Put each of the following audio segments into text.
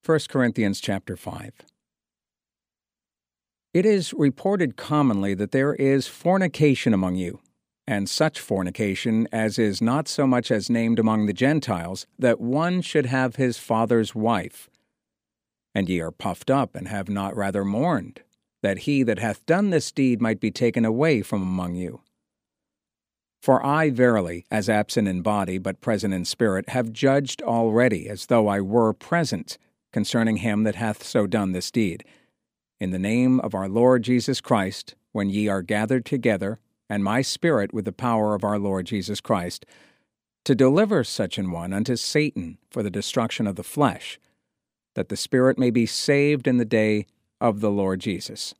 1 Corinthians chapter 5. It is reported commonly that there is fornication among you, and such fornication as is not so much as named among the Gentiles, that one should have his father's wife. And ye are puffed up, and have not rather mourned, that he that hath done this deed might be taken away from among you. For I verily, as absent in body, but present in spirit, have judged already, as though I were present, concerning him that hath so done this deed, in the name of our Lord Jesus Christ, when ye are gathered together, and my spirit with the power of our Lord Jesus Christ, to deliver such an one unto Satan for the destruction of the flesh, that the spirit may be saved in the day of the Lord Jesus.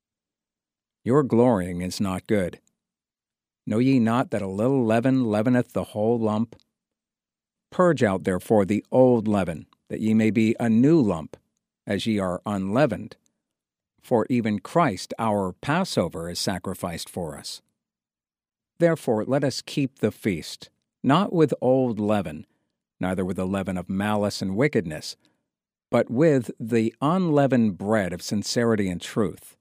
Your glorying is not good. Know ye not that a little leaven leaveneth the whole lump? Purge out therefore the old leaven, that ye may be a new lump, as ye are unleavened. For even Christ our Passover is sacrificed for us. Therefore let us keep the feast, not with old leaven, neither with the leaven of malice and wickedness, but with the unleavened bread of sincerity and truth.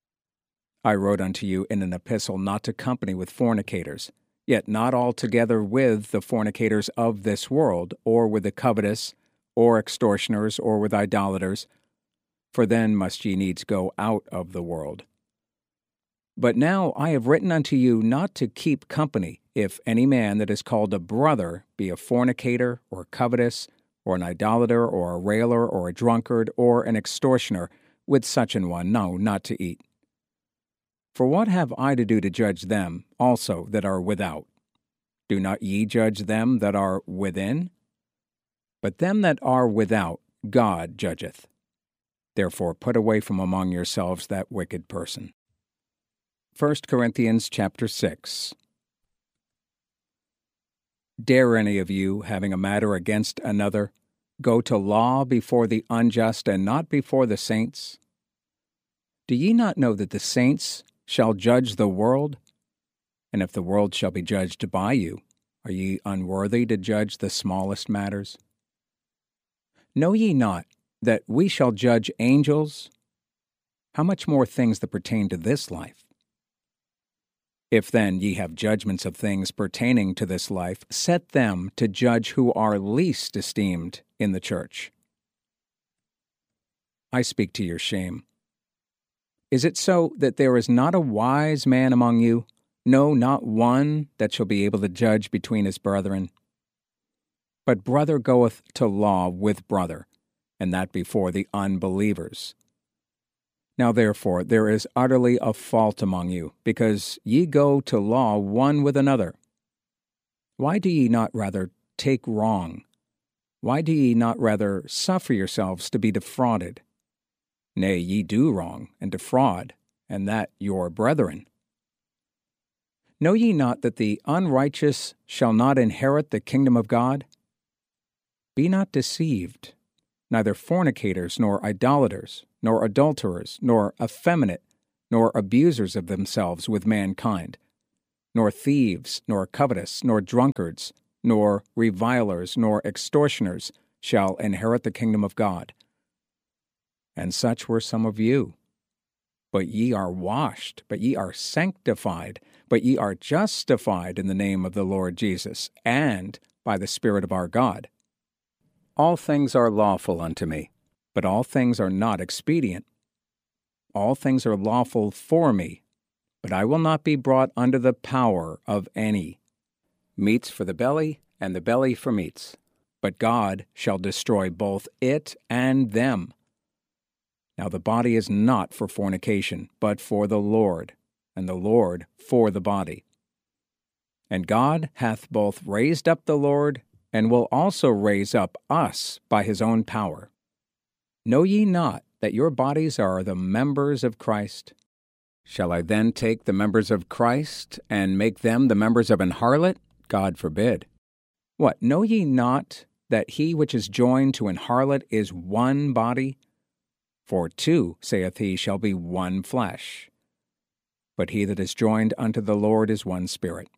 I wrote unto you in an epistle not to company with fornicators, yet not altogether with the fornicators of this world, or with the covetous, or extortioners, or with idolaters, for then must ye needs go out of the world. But now I have written unto you not to keep company, if any man that is called a brother be a fornicator, or covetous, or an idolater, or a railer, or a drunkard, or an extortioner, with such an one, no, not to eat. For what have I to do to judge them also that are without? Do not ye judge them that are within? But them that are without God judgeth. Therefore put away from among yourselves that wicked person. 1 Corinthians chapter 6. Dare any of you, having a matter against another, go to law before the unjust and not before the saints? Do ye not know that the saints shall judge the world? And if the world shall be judged by you, are ye unworthy to judge the smallest matters? Know ye not that we shall judge angels? How much more things that pertain to this life? If then ye have judgments of things pertaining to this life, set them to judge who are least esteemed in the church. I speak to your shame. Is it so that there is not a wise man among you, no, not one that shall be able to judge between his brethren? But brother goeth to law with brother, and that before the unbelievers. Now therefore there is utterly a fault among you, because ye go to law one with another. Why do ye not rather take wrong? Why do ye not rather suffer yourselves to be defrauded? Nay, ye do wrong, and defraud, and that your brethren. Know ye not that the unrighteous shall not inherit the kingdom of God? Be not deceived. Neither fornicators, nor idolaters, nor adulterers, nor effeminate, nor abusers of themselves with mankind, nor thieves, nor covetous, nor drunkards, nor revilers, nor extortioners shall inherit the kingdom of God. And such were some of you. But ye are washed, but ye are sanctified, but ye are justified in the name of the Lord Jesus, and by the Spirit of our God. All things are lawful unto me, but all things are not expedient. All things are lawful for me, but I will not be brought under the power of any. Meats for the belly, and the belly for meats, but God shall destroy both it and them. Now the body is not for fornication, but for the Lord, and the Lord for the body. And God hath both raised up the Lord, and will also raise up us by his own power. Know ye not that your bodies are the members of Christ? Shall I then take the members of Christ, and make them the members of an harlot? God forbid. What, know ye not that he which is joined to an harlot is one body? For two, saith he, shall be one flesh. But he that is joined unto the Lord is one spirit.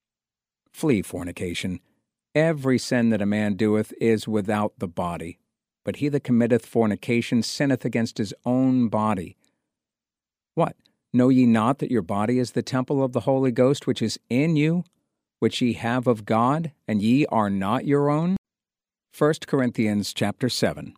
Flee fornication. Every sin that a man doeth is without the body, but he that committeth fornication sinneth against his own body. What? Know ye not that your body is the temple of the Holy Ghost which is in you, which ye have of God, and ye are not your own? 1 Corinthians chapter 7.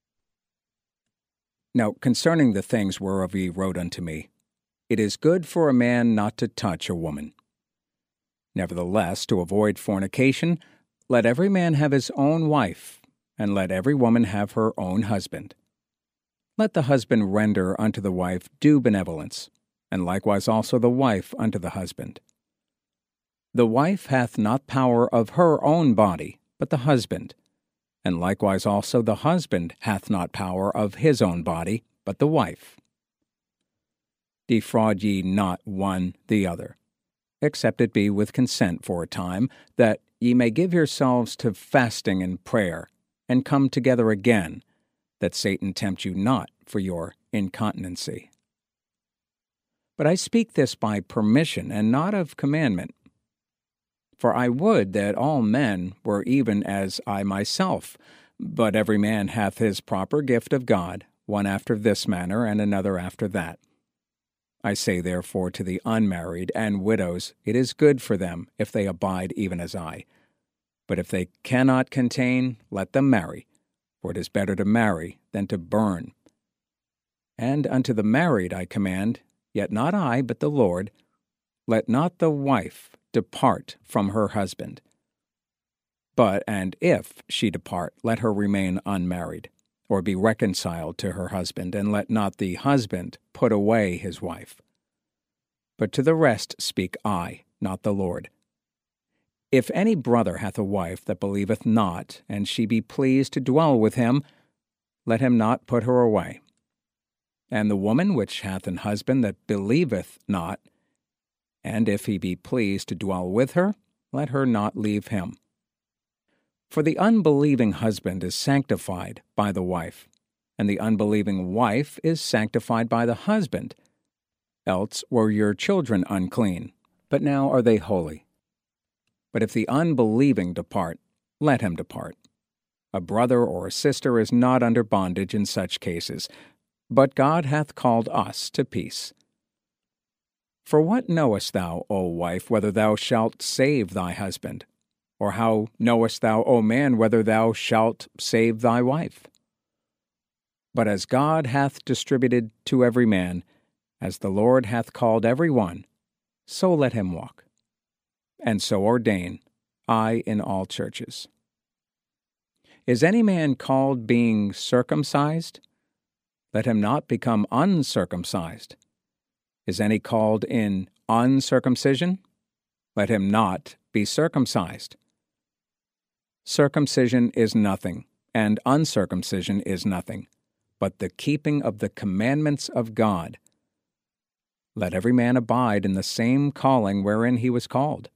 Now concerning the things whereof ye wrote unto me, it is good for a man not to touch a woman. Nevertheless, to avoid fornication, let every man have his own wife, and let every woman have her own husband. Let the husband render unto the wife due benevolence, and likewise also the wife unto the husband. The wife hath not power of her own body, but the husband, and likewise also the husband hath not power of his own body, but the wife. Defraud ye not one the other, except it be with consent for a time, that ye may give yourselves to fasting and prayer, and come together again, that Satan tempt you not for your incontinency. But I speak this by permission, and not of commandment. For I would that all men were even as I myself, but every man hath his proper gift of God, one after this manner, and another after that. I say therefore to the unmarried and widows, it is good for them if they abide even as I. But if they cannot contain, let them marry, for it is better to marry than to burn. And unto the married I command, yet not I, but the Lord, let not the wife depart from her husband. But, and if she depart, let her remain unmarried, or be reconciled to her husband, and let not the husband put away his wife. But to the rest speak I, not the Lord. If any brother hath a wife that believeth not, and she be pleased to dwell with him, let him not put her away. And the woman which hath an husband that believeth not, and if he be pleased to dwell with her, let her not leave him. For the unbelieving husband is sanctified by the wife, and the unbelieving wife is sanctified by the husband. Else were your children unclean, but now are they holy. But if the unbelieving depart, let him depart. A brother or a sister is not under bondage in such cases, but God hath called us to peace. For what knowest thou, O wife, whether thou shalt save thy husband? Or how knowest thou, O man, whether thou shalt save thy wife? But as God hath distributed to every man, as the Lord hath called every one, so let him walk. And so ordain I in all churches. Is any man called being circumcised? Let him not become uncircumcised. Is any called in uncircumcision? Let him not be circumcised. Circumcision is nothing, and uncircumcision is nothing, but the keeping of the commandments of God. Let every man abide in the same calling wherein he was called.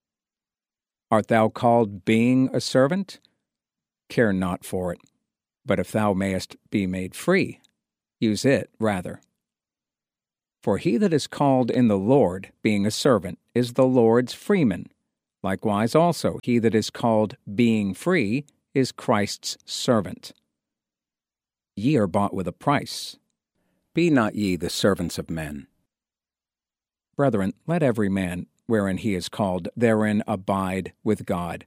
Art thou called being a servant? Care not for it, but if thou mayest be made free, use it rather. For he that is called in the Lord, being a servant, is the Lord's freeman. Likewise also he that is called being free is Christ's servant. Ye are bought with a price. Be not ye the servants of men. Brethren, let every man, wherein he is called, therein abide with God.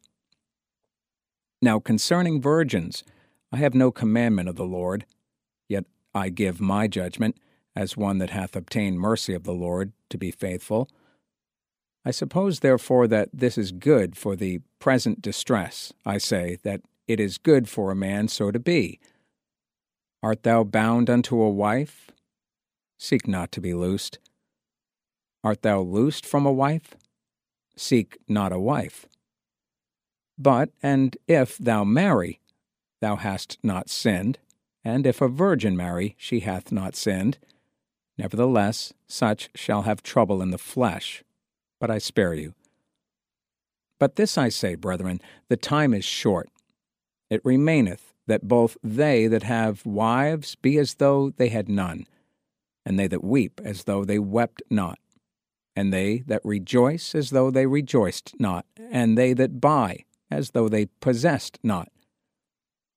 Now concerning virgins, I have no commandment of the Lord, yet I give my judgment, as one that hath obtained mercy of the Lord, to be faithful. I suppose therefore that this is good for the present distress. I say that it is good for a man so to be. Art thou bound unto a wife? Seek not to be loosed. Art thou loosed from a wife? Seek not a wife. But, and if thou marry, thou hast not sinned, and if a virgin marry, she hath not sinned. Nevertheless, such shall have trouble in the flesh, but I spare you. But this I say, brethren, the time is short. It remaineth that both they that have wives be as though they had none, and they that weep as though they wept not, and they that rejoice as though they rejoiced not, and they that buy as though they possessed not,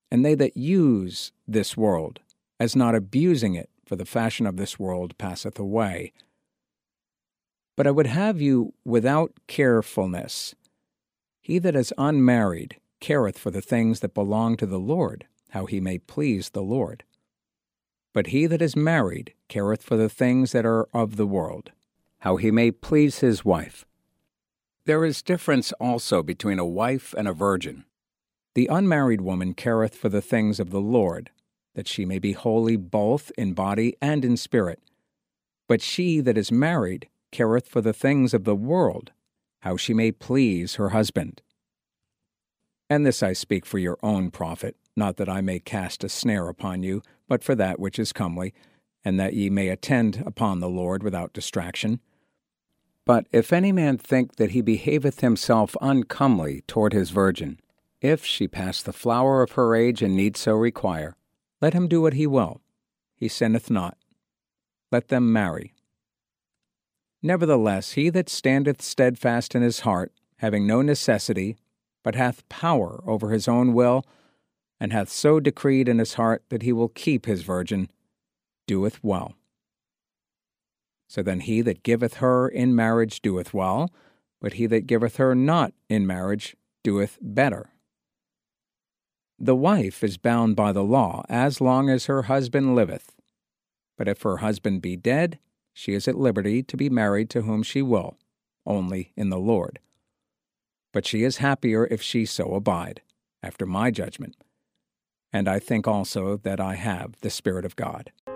and they that use this world, as not abusing it, for the fashion of this world passeth away. But I would have you without carefulness. He that is unmarried careth for the things that belong to the Lord, how he may please the Lord. But he that is married careth for the things that are of the world, how he may please his wife. There is difference also between a wife and a virgin. The unmarried woman careth for the things of the Lord, that she may be holy both in body and in spirit. But she that is married careth for the things of the world, how she may please her husband. And this I speak for your own profit, not that I may cast a snare upon you, but for that which is comely, and that ye may attend upon the Lord without distraction. But if any man think that he behaveth himself uncomely toward his virgin, if she pass the flower of her age and need so require, let him do what he will. He sinneth not. Let them marry. Nevertheless, he that standeth steadfast in his heart, having no necessity, but hath power over his own will, and hath so decreed in his heart that he will keep his virgin, doeth well. So then he that giveth her in marriage doeth well, but he that giveth her not in marriage doeth better. The wife is bound by the law as long as her husband liveth. But if her husband be dead, she is at liberty to be married to whom she will, only in the Lord. But she is happier if she so abide, after my judgment. And I think also that I have the Spirit of God.